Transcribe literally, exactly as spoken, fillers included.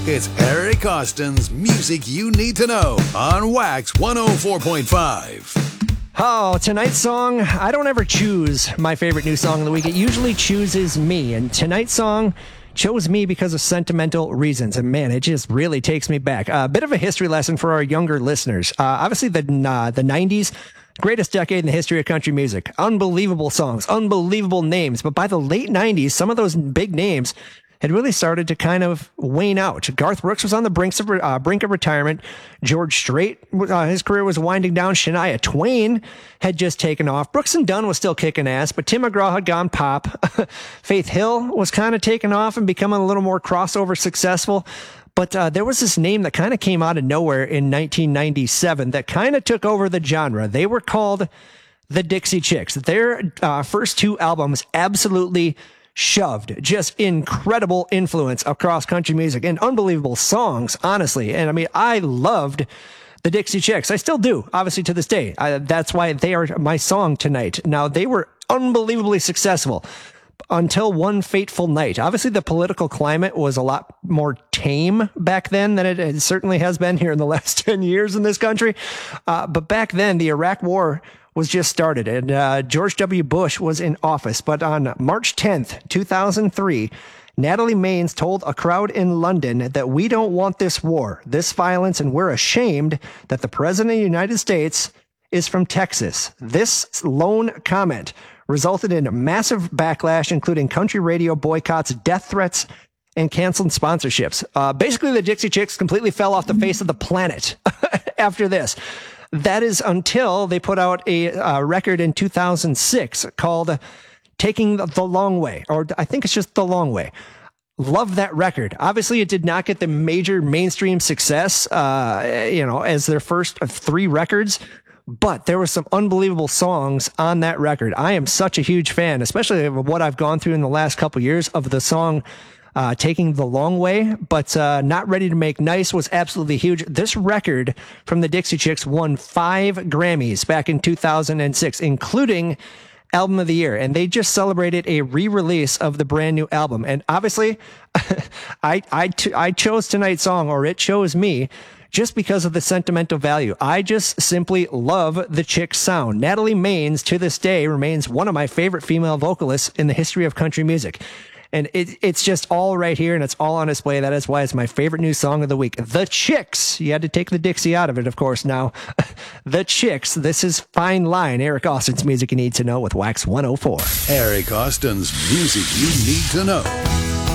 It's Eric Austin's Music You Need to Know on Wax one oh four point five. Oh, tonight's song, I don't ever choose my favorite new song of the week. It usually chooses me. And tonight's song chose me because of sentimental reasons. And man, it just really takes me back. A bit of a history lesson for our younger listeners. Uh, obviously, the, uh, the nineties, greatest decade in the history of country music. Unbelievable songs, unbelievable names. But by the late nineties, some of those big names had really started to kind of wane out. Garth Brooks was on the brink of, uh, brink of retirement. George Strait, uh, his career was winding down. Shania Twain had just taken off. Brooks and Dunn was still kicking ass, but Tim McGraw had gone pop. Faith Hill was kind of taking off and becoming a little more crossover successful. But uh, there was this name that kind of came out of nowhere in nineteen ninety-seven that kind of took over the genre. They were called the Dixie Chicks. Their uh, first two albums absolutely shoved just incredible influence across country music and unbelievable songs, honestly. And I mean, I loved the Dixie Chicks. I still do, obviously, to this day. I, that's why they are my song tonight. Now, they were unbelievably successful until one fateful night. Obviously, the political climate was a lot more tame back then than it, it certainly has been here in the last ten years in this country. Uh, but back then, the Iraq War was just started, and uh, George W. Bush was in office. But on March tenth, two thousand three, Natalie Maines told a crowd in London that we don't want this war, this violence, and we're ashamed that the President of the United States is from Texas. This lone comment resulted in a massive backlash, including country radio boycotts, death threats, and canceled sponsorships. Uh, basically, the Dixie Chicks completely fell off the face of the planet after this. That is until they put out a uh, record in two thousand six called Taking the Long Way, or I think it's just The Long Way. Love that record. Obviously, it did not get the major mainstream success, uh, you know, as their first of three records, but there were some unbelievable songs on that record. I am such a huge fan, especially of what I've gone through in the last couple of years, of the song Uh, Taking the Long Way, but uh, Not Ready to Make Nice was absolutely huge. This record from the Dixie Chicks won five Grammys back in two thousand six, including Album of the Year, and they just celebrated a re-release of the brand new album. And obviously, I, I, t- I chose tonight's song, or it chose me, just because of the sentimental value. I just simply love the Chicks sound. Natalie Maines, to this day, remains one of my favorite female vocalists in the history of country music. And it, it's just all right here, and it's all on display. That is why it's my favorite new song of the week. The Chicks. You had to take the Dixie out of it, of course, now. The Chicks. This is Fine Line. Eric Austin's Music You Need to Know with Wax one oh four. Eric Austin's Music You Need to Know.